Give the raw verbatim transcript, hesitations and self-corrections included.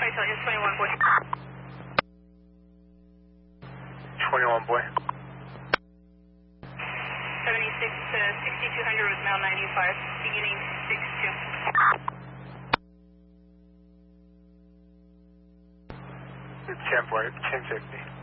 Intelligence twenty-one, boy. twenty-one, boy. seventy-six to sixty-two hundred with Mount ninety-five, beginning six two. ten, boy, ten fifty.